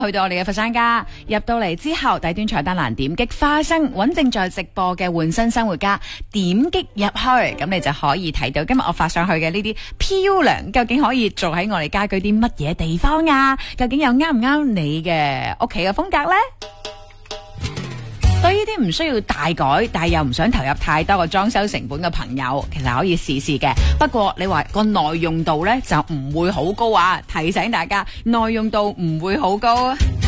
去到我哋嘅佛山家，入到嚟之後，底端菜單欄點擊花生，揾正在直播嘅換新生活家，點擊入去，咁你就可以睇到今日我發上去嘅呢啲漂亮，究竟可以做喺我哋家居啲乜嘢地方啊？究竟又啱唔啱你嘅屋企嘅風格呢？對於啲唔需要大改，但係又唔想投入太多嘅裝修成本嘅朋友，其實可以試試嘅。不過你話個耐用度呢，就唔會好高啊！提醒大家，耐用度唔會好高。